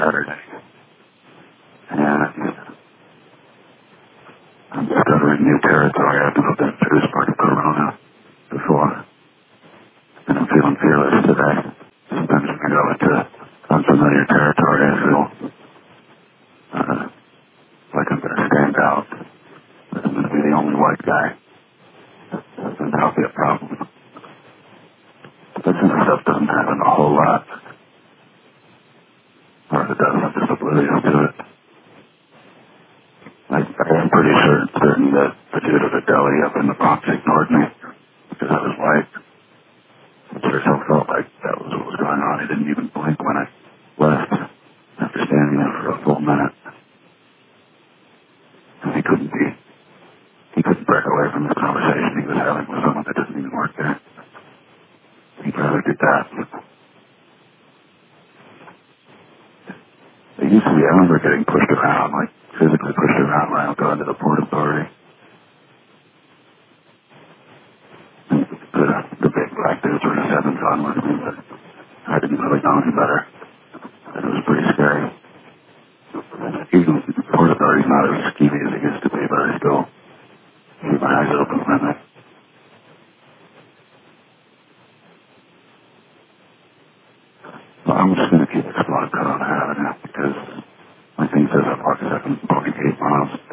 Saturday. And I'm discovering new territory. I've never been through this part of Corona before. And I'm feeling fearless today. Sometimes when I go into unfamiliar territory, I feel like I'm going to stand out. Like I'm going to be the only white guy. And that'll be a problem. But this kind of stuff doesn't happen a whole lot. Or if it does, I'm just oblivious to it. I am pretty certain that the dude at the deli up in the Bronx ignored me because I was white. I sure felt like that was what was going on. He didn't even blink when I left after standing there for a full minute. And he couldn't break away from the conversation he was having with someone that doesn't even work there. He'd rather do that. It used to be, I remember getting pushed around, like physically pushed around when I would go into the Port Authority. And the big black dudes were just having fun with me, but I didn't really know any better. And it was pretty scary. Even the Port Authority's not as skeevy as it used to be, but I still keep my eyes open when I'm there. Well, I'm just going to keep exploring Corona Avenue because my thing says I'm walking 8 miles.